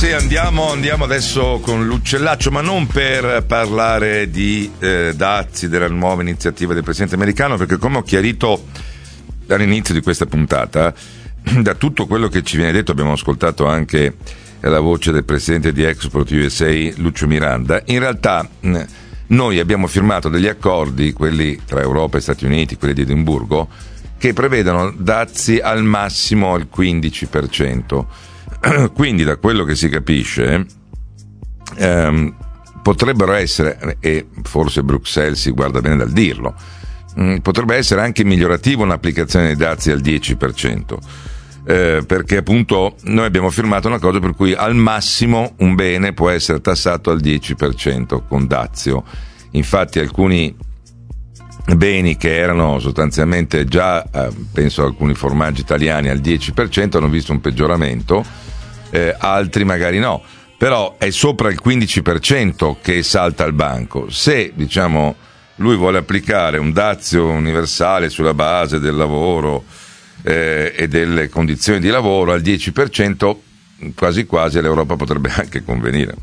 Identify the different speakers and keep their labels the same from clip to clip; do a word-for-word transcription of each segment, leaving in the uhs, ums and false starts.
Speaker 1: sì, andiamo, andiamo adesso con l'uccellaccio, ma non per parlare di eh, dazi, della nuova iniziativa del presidente americano, perché come ho chiarito dall'inizio di questa puntata, da tutto quello che ci viene detto, abbiamo ascoltato anche la voce del presidente di Export U S A, Lucio Miranda, in realtà mh, noi abbiamo firmato degli accordi, quelli tra Europa e Stati Uniti, quelli di Edimburgo, che prevedono dazi al massimo al quindici per cento. Quindi da quello che si capisce ehm, potrebbero essere, e forse Bruxelles si guarda bene dal dirlo, mh, potrebbe essere anche migliorativo un'applicazione dei dazi al dieci per cento, eh, perché appunto noi abbiamo firmato una cosa per cui al massimo un bene può essere tassato al dieci per cento con dazio. Infatti alcuni beni che erano sostanzialmente già, eh, penso a alcuni formaggi italiani, al dieci per cento hanno visto un peggioramento, eh, altri magari no, però è sopra il quindici per cento che salta al banco. Se, diciamo, lui vuole applicare un dazio universale sulla base del lavoro eh, e delle condizioni di lavoro al dieci per cento, quasi quasi all'Europa potrebbe anche convenire.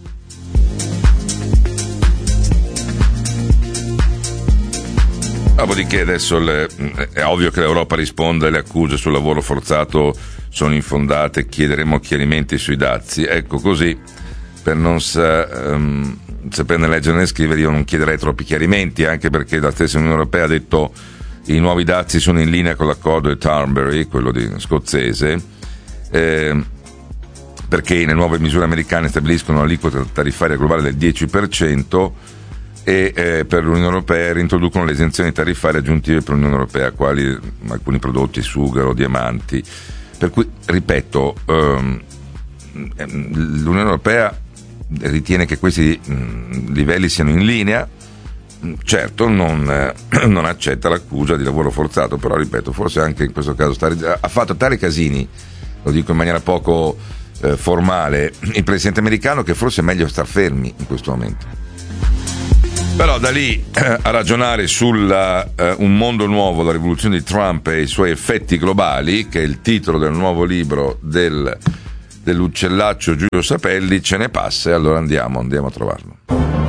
Speaker 1: Dopodiché adesso le, è ovvio che l'Europa risponde alle accuse sul lavoro forzato sono infondate, chiederemo chiarimenti sui dazi. Ecco, così, per non sa, um, saperne leggere né scrivere, io non chiederei troppi chiarimenti, anche perché la stessa Unione Europea ha detto i nuovi dazi sono in linea con l'accordo di Thornbury, quello di scozzese, eh, perché le nuove misure americane stabiliscono l'aliquota tariffaria globale del dieci per cento e eh, per l'Unione Europea reintroducono le esenzioni tariffarie aggiuntive per l'Unione Europea, quali alcuni prodotti, sughero, diamanti. Per cui, ripeto, ehm, l'Unione Europea ritiene che questi mh, livelli siano in linea. Certo, non, eh, non accetta l'accusa di lavoro forzato, però ripeto, forse anche in questo caso sta, ha fatto tali casini, lo dico in maniera poco eh, formale, il presidente americano, che forse è meglio star fermi in questo momento. Però da lì eh, a ragionare sul eh, un mondo nuovo, la rivoluzione di Trump e i suoi effetti globali, che è il titolo del nuovo libro del, dell'uccellaccio Giulio Sapelli, ce ne passa, e allora andiamo, andiamo a trovarlo.